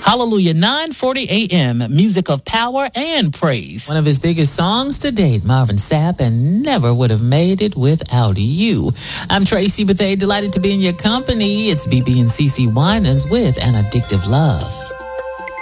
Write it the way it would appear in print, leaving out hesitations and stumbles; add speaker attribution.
Speaker 1: Hallelujah, 9:40 a.m., music of power and praise. One of his biggest songs to date, Marvin Sapp, and Never Would Have Made It Without You. I'm Tracy Bethea, delighted to be in your company. It's BB and CeCe Winans with An Addictive Love.